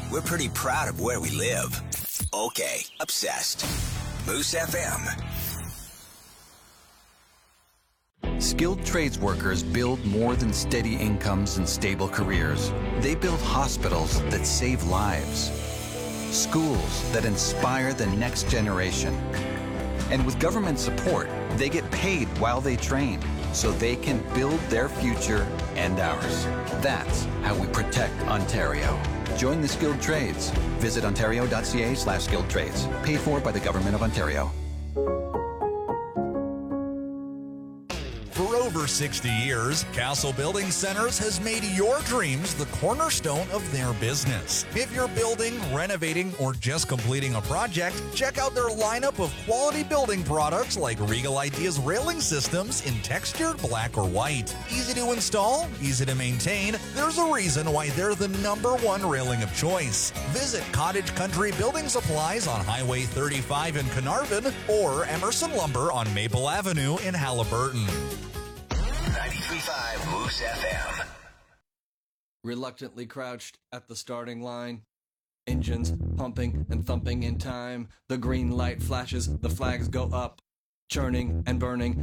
we're pretty proud of where we live. Okay, obsessed. Moose FM. Skilled trades workers build more than steady incomes and stable careers. They build hospitals that save lives, schools that inspire the next generation. And with government support, they get paid while they train, so they can build their future and ours. That's how we protect Ontario. Join the skilled trades. Visit ontario.ca/skilled trades. Paid for by the Government of Ontario. For over 60 years, Castle Building Centers has made your dreams the cornerstone of their business. If you're building, renovating, or just completing a project, check out their lineup of quality building products like Regal Ideas railing systems in textured black or white. Easy to install, easy to maintain. There's a reason why they're the #1 railing of choice. Visit Cottage Country Building Supplies on Highway 35 in Carnarvon or Emerson Lumber on Maple Avenue in Halliburton. 93.5 Moose FM. Reluctantly crouched at the starting line. Engines pumping and thumping in time. The green light flashes, the flags go up. Churning and burning